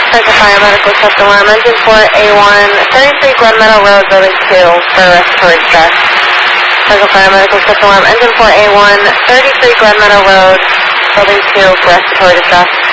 Central Fire Medical Test Alarm, Engine 4A1, 33 Glen Meadow Road, Building 2, for respiratory distress. Central Fire Medical Test Alarm, Engine 4A1, 33 Glen Meadow Road, Building 2, for respiratory distress.